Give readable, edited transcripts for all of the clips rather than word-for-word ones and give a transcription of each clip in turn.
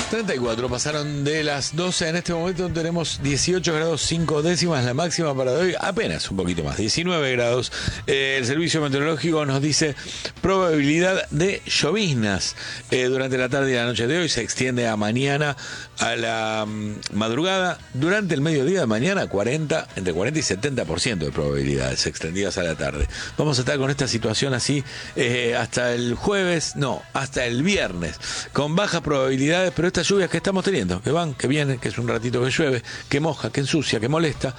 34 pasaron de las 12. En este momento tenemos 18 grados 5 décimas, la máxima para hoy, apenas un poquito más, 19 grados. El servicio meteorológico nos dice probabilidad de lloviznas durante la tarde y la noche de hoy. Se extiende a mañana, a la madrugada. Durante el mediodía de mañana, entre 40 y 70% de probabilidades extendidas a la tarde. Vamos a estar con esta situación así hasta el jueves, no, hasta el viernes, con bajas probabilidades, pero estas lluvias que estamos teniendo, que van, que vienen, que es un ratito que llueve, que moja, que ensucia, que molesta,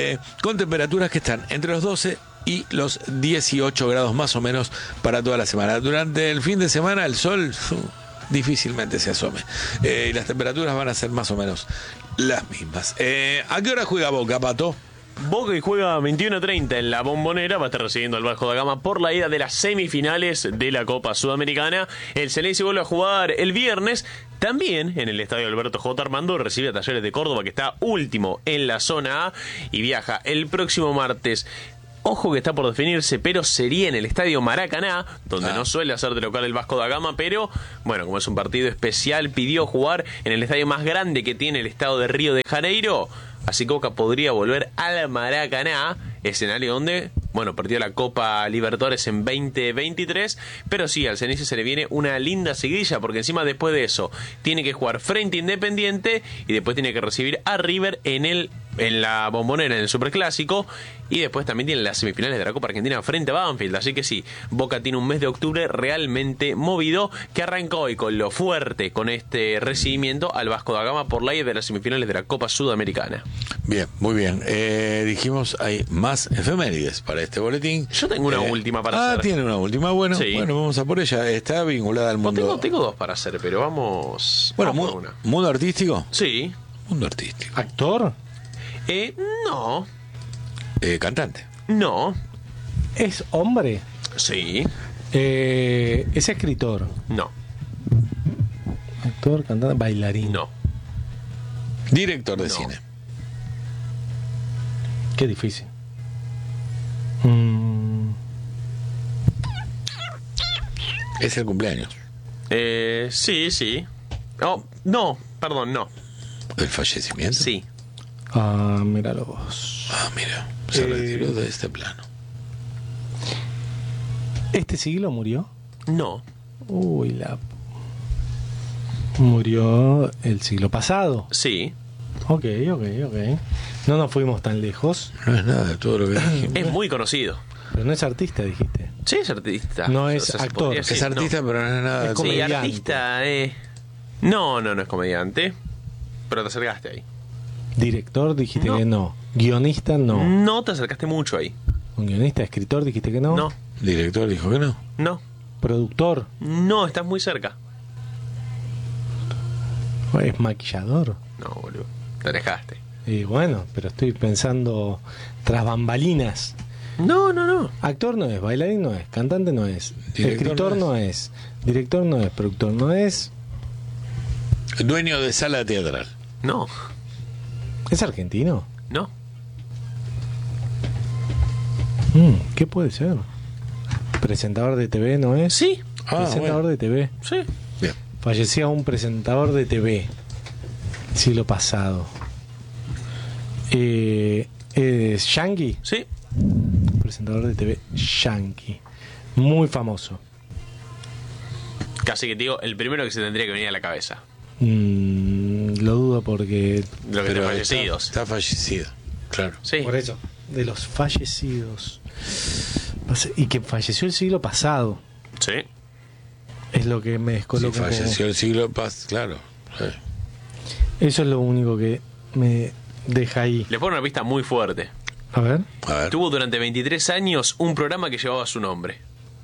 con temperaturas que están entre los 12 y los 18 grados más o menos para toda la semana. Durante el fin de semana el sol difícilmente se asome, y las temperaturas van a ser más o menos las mismas. ¿A qué hora juega Boca, Pato? Boca, que juega 21:30 en la Bombonera, va a estar recibiendo al Vasco da Gama por la ida de las semifinales de la Copa Sudamericana. El Ceneice vuelve a jugar el viernes, también en el estadio Alberto J. Armando, recibe a Talleres de Córdoba, que está último en la zona A, y viaja el próximo martes. Ojo que está por definirse, pero sería en el estadio Maracaná, donde no suele hacer de local el Vasco da Gama, pero bueno, como es un partido especial, pidió jugar en el estadio más grande que tiene el estado de Río de Janeiro. Así que Boca podría volver al Maracaná, escenario donde, bueno, perdió la Copa Libertadores en 2023, pero sí, al Ceneice se le viene una linda seguidilla, porque encima después de eso tiene que jugar frente a Independiente y después tiene que recibir a River en la Bombonera, en el Superclásico, y después también tiene las semifinales de la Copa Argentina frente a Banfield. Así que sí, Boca tiene un mes de octubre realmente movido, que arrancó hoy con lo fuerte, con este recibimiento al Vasco da Gama por la ida de las semifinales de la Copa Sudamericana. Bien, muy bien. Dijimos, hay más efemérides para este boletín. Yo tengo una última para hacer. Tiene una última. Bueno, sí. Bueno, vamos a por ella. Está vinculada al mundo. No, tengo dos para hacer, pero vamos. Bueno, vamos por una. ¿Mundo artístico? Sí. Mundo artístico. ¿Actor? No. Cantante. No. ¿Es hombre? Sí. ¿Es escritor? No. Actor, cantante, bailarín. No. Director de cine. Qué difícil. Es el cumpleaños. Sí. Oh, no, perdón, no. ¿El fallecimiento? Sí. Míralo vos. Mira, se retiró de este plano. ¿Este siglo murió? No. Uy, murió el siglo pasado. Sí. Ok. No nos fuimos tan lejos. No es nada de todo lo que dijimos. Es muy conocido. Pero no es artista, dijiste. Sí, es artista. No es actor. Es artista, pero no es nada de Es todo. Sí, comediante. artista, No es comediante. Pero te acercaste ahí. Director, dijiste No. que no. Guionista, no. No te acercaste mucho ahí. Un guionista, escritor, dijiste que no. No. Director dijo que no. No. Productor. No, estás muy cerca. Es maquillador. No, boludo. Te alejaste. Y bueno, pero estoy pensando tras bambalinas. No. Actor no es, bailarín no es, cantante no es, Director escritor no no es, director no es, productor no es. Dueño de sala teatral. No. ¿Es argentino? No. ¿Qué puede ser? ¿Presentador de TV no es? Sí. Presentador de TV. Sí. Bien. Fallecía un presentador de TV siglo pasado. ¿Es Yankee? Sí. Presentador de TV Yankee. Muy famoso. Casi que te digo, el primero que se tendría que venir a la cabeza. Lo dudo porque... Lo que Pero están fallecidos. Está fallecido, claro. Sí. Por eso, de los fallecidos. Y que falleció el siglo pasado. Sí. Es lo que me Si descoloca. falleció el siglo pasado, claro. Sí. Eso es lo único que me deja ahí. Le pongo una pista muy fuerte. A ver. A ver. Tuvo durante 23 años un programa que llevaba su nombre.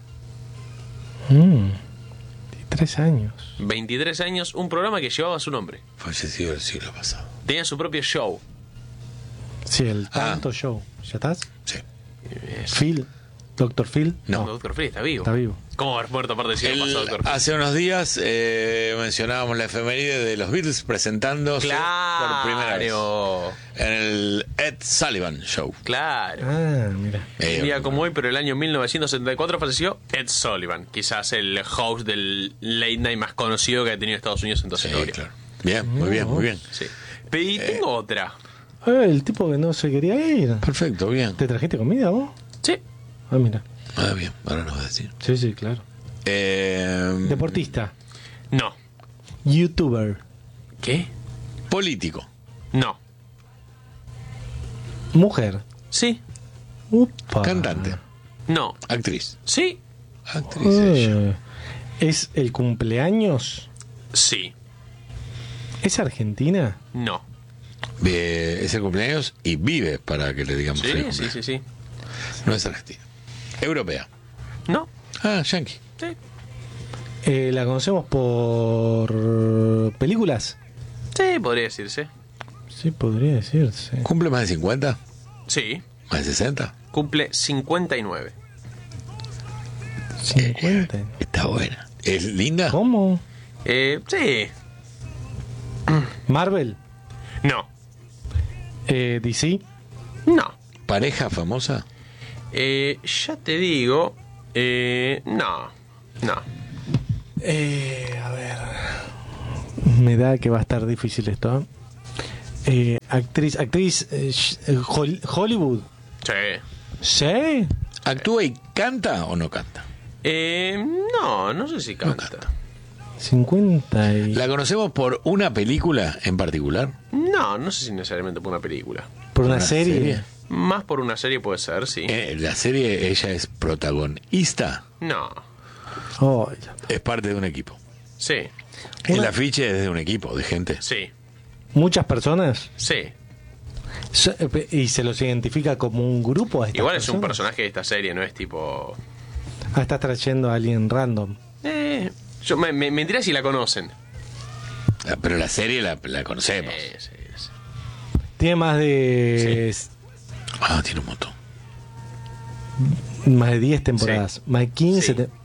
3 años. 23 años, un programa que llevaba su nombre. Fallecido el siglo pasado. Tenía su propio show. Sí, el Tanto Show. ¿Ya estás? Sí. Phil. Doctor Phil. No. Doctor Phil está vivo. Está vivo. ¿Cómo haber muerto aparte del siglo pasado, Doctor Phil? Hace unos días mencionábamos la efeméride de los Beatles presentándose por primera vez en el Ed Sullivan Show. Claro. Mira. Un día como hoy, pero el año 1974 falleció Ed Sullivan, quizás el host del late night más conocido que ha tenido Estados Unidos en toda su Sí, historia. claro. Bien, muy bien, muy bien. Sí. Y tengo otra. El tipo que no se quería ir. Perfecto, bien. ¿Te trajiste comida vos? Sí. Ah, mira. Ah, bien, ahora nos va a decir. Sí, sí, claro. Deportista. No. YouTuber. ¿Qué? Político. No. Mujer. Sí. Upa. Cantante. No. Actriz. Sí. Actriz ella. ¿Es el cumpleaños? Sí. ¿Es argentina? No. Es el cumpleaños y vive para que le digamos Sí, el sí, cumpleaños. sí, sí. No es argentina. Europea. No. Ah, yankee. Sí. ¿La conocemos por películas? Sí, podría decirse. Sí, podría decirse. ¿Cumple más de 50? Sí. ¿Más de 60? Cumple 59. 50. Está buena. ¿Es linda? ¿Cómo? Sí. ¿Marvel? No. ¿DC? No. ¿Pareja famosa? Ya te digo. No. No. A ver. Me da que va a estar difícil esto. Actriz Hollywood. Sí. ¿Sí? ¿Actúa y canta o no canta? No sé si canta. canta. 50 y... ¿La conocemos por una película en particular? No sé si necesariamente por una película. ¿Por una ¿Una serie? serie? Más por una serie puede ser, sí. ¿La serie ella es protagonista? No. Oh, Es parte de un equipo. Sí. El afiche es de un equipo, de gente. Sí. ¿muchas personas? Sí. ¿Y se los identifica como un grupo a estas Igual es un personas? personaje de esta serie, no es tipo... Ah, estás trayendo a alguien random. Yo me mentiría si la conocen. Ah, pero la serie la conocemos. Sí. Tiene más de... Ah, tiene un montón. Más de 10 temporadas. Sí. Más de 15...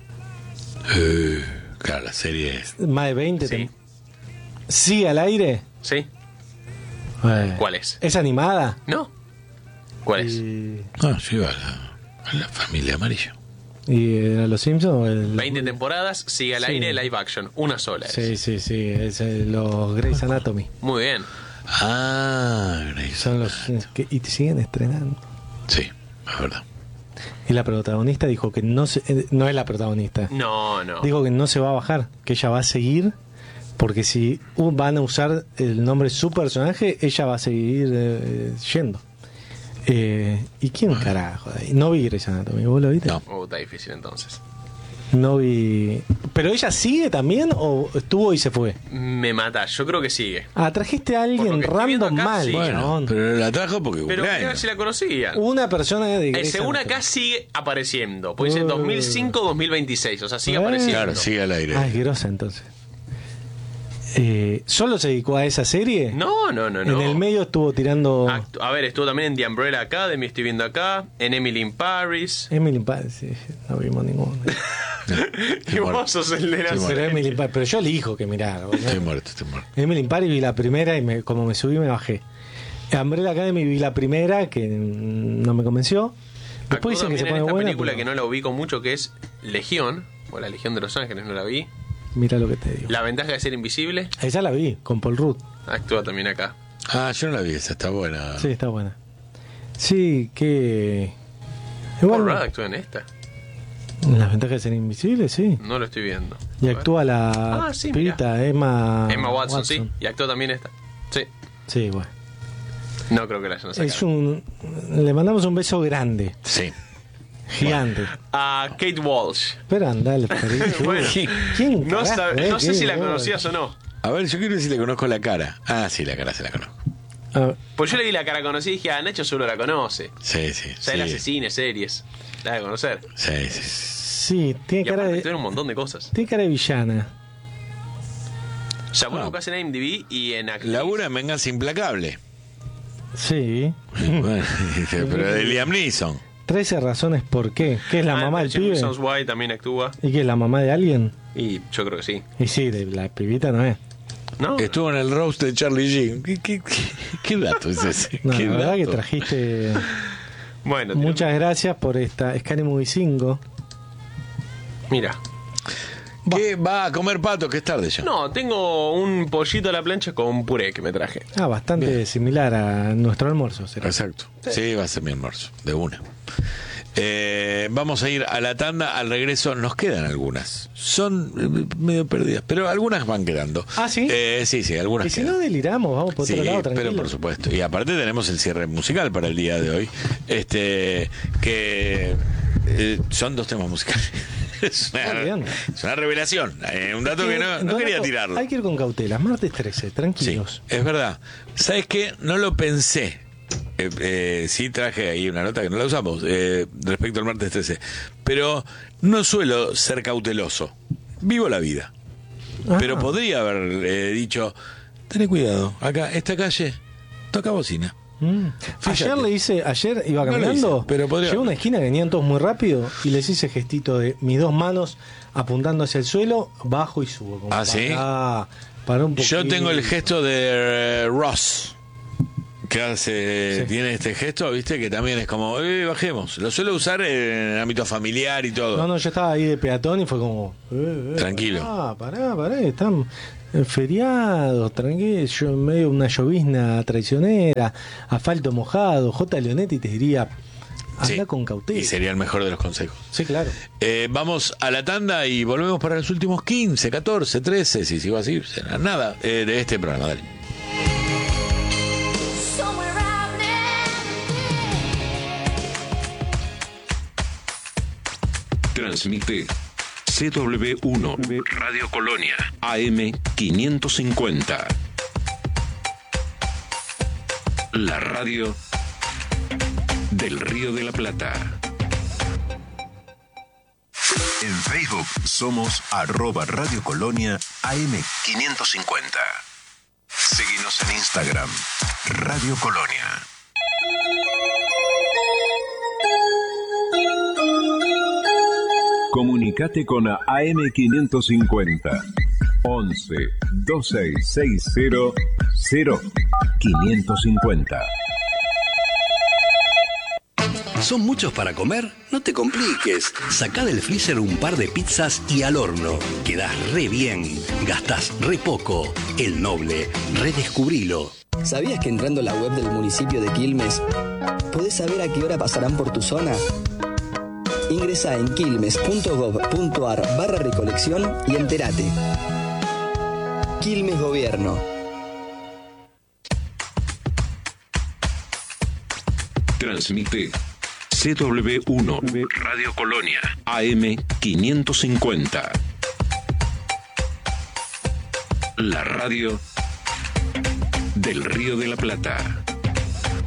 Sí. Claro, la serie es... Más de 20... Sí. ¿Sigue al aire? ¿Sí? ¿Cuál es? ¿Es animada? ¿No? ¿Cuál es? Ah, sí, a la familia amarillo. ¿Y a los Simpsons? O el... 20 temporadas, sigue al Sí. aire, live action. Una sola es. Sí. Es los Grey's Anatomy. Muy bien. Ah, Grey's Son los que y te siguen estrenando. Sí, es verdad. Y la protagonista dijo que no es la protagonista. No. Dijo que no se va a bajar, que ella va a seguir, porque si van a usar el nombre de su personaje, ella va a seguir yendo. ¿Y quién carajo? No vi Grey's Anatomy, ¿vos lo viste? No. Está difícil entonces. No vi. ¿Pero ella sigue también o estuvo y se fue? Me mata, yo creo que sigue. Ah, trajiste a Por lo alguien que estoy viendo random acá, mal, sí. Bueno, chabón. pero la trajo porque Pero a ver cumpleaños. si la conocían. Una persona de Grey's Según Anatomy. acá sigue apareciendo. Puede ser 2005-2026. O sea, sigue apareciendo. Claro, sigue al aire. Ah, es grosa entonces. ¿Solo se dedicó a esa serie? No. En el medio estuvo tirando A ver, estuvo también en The Umbrella Academy, estoy viendo acá. En Emily in Paris. Emily in Paris. Sí, no vimos ninguno. Y vos sos el de la Sí, Pero Emily in Paris, pero yo elijo que mirar. Estoy muerto. Emily in Paris vi la primera y como me subí me bajé. Umbrella Academy vi la primera que no me convenció. Actuó Después dicen que se también en pone esta buena. película pero que no la ubico mucho, que es Legión. O la Legión de Los Ángeles, no la vi. Mira lo que te digo. La ventaja de ser invisible. Esa la vi con Paul Rudd. Actúa también acá. Ah, yo no la vi, esa está buena. Sí, está buena. Sí, que. Igual. Paul Rudd actúa en esta. Las ventajas de ser invisible, sí. No lo estoy viendo. Y A ver. actúa la Ah, sí, pibita Emma Watson, sí. Y actúa también esta. Sí. Sí, bueno. No creo que la hayan sacado. Le mandamos un beso grande, Sí. gigante. A Kate Walsh. Pero andale, Bueno, ¿quién no, carajo, no sé ¿Qué? si la conocías o no. A ver, yo quiero ver si le conozco la cara. Ah, sí, la cara se la conozco. Ah, Pues yo le vi la cara conocida y dije, Nacho seguro la conoce. Sí. O sea, él hace cine, series. La de conocer. Sí. sí, tiene Y cara aparte de. tiene un montón de cosas. Tiene cara de villana. Ya vos buscás en IMDb y en actriz. Labura en Venganza Implacable. Sí. Bueno, pero de Liam Neeson. 13 razones por qué. ¿Qué es la mamá del pibe? Reasons Why también actúa. ¿Y qué es la mamá de alguien? Y yo creo que sí. Y sí, de la pibita no es. ¿No? Estuvo en el roast de Charlie Sheen. ¿Qué dato es ese? No, ¿Qué la verdad que dato? trajiste. Bueno, Muchas gracias por esta Scary Movie 5. Mira. ¿Qué va a comer Pato? Que es tarde ya. No, tengo un pollito a la plancha con puré que me traje. Bastante similar a nuestro almuerzo, será. Exacto. Sí, va a ser mi almuerzo, de una. Vamos a ir a la tanda. Al regreso nos quedan algunas. Son medio perdidas, pero algunas van quedando. ¿Ah, sí? Sí, algunas Y si quedan. no deliramos, vamos por otro lado, tranquilo. Pero por supuesto. Y aparte tenemos el cierre musical para el día de hoy. Que son 2 temas musicales. Es una revelación. Un dato que no quería tirarlo. Hay que ir con cautela. Martes 13, tranquilos. Sí, es verdad. ¿Sabes qué? No lo pensé. Sí traje ahí una nota que no la usamos respecto al martes 13. Pero no suelo ser cauteloso. Vivo la vida. Pero podría haber dicho, tené cuidado. Acá, esta calle, toca bocina. Ayer iba caminando, no hice, pero podría... llegó a una esquina que venían todos muy rápido y les hice gestito de mis 2 manos apuntando hacia el suelo, bajo y subo. Como ¿sí? Para un poquito. Yo tengo el gesto de Ross, que hace, tiene este gesto, viste, que también es como, bajemos. Lo suelo usar en el ámbito familiar y todo. No, yo estaba ahí de peatón y fue como, tranquilo. Pará, están feriados, tranquilo, medio una llovizna traicionera, asfalto mojado, J. Leonetti te diría, anda con cautela. Y sería el mejor de los consejos. Sí, claro. Vamos a la tanda y volvemos para los últimos 15, 14, 13, si sigo así, será nada de este programa. Dale. Transmite CW1 Radio Colonia AM 550. La radio del Río de la Plata. En Facebook somos @Radio Colonia AM 550. Síguenos en Instagram, Radio Colonia. Comunicate con AM550 11 2660 0550. ¿Son muchos para comer? No te compliques. Sacá del freezer un par de pizzas y al horno. Quedás re bien. Gastás re poco. El Noble. Redescubrilo. ¿Sabías que entrando a la web del municipio de Quilmes podés saber a qué hora pasarán por tu zona? Ingresa en quilmes.gov.ar/recolección y entérate. Quilmes Gobierno. Transmite CW1 Radio Colonia AM 550. La radio del Río de la Plata.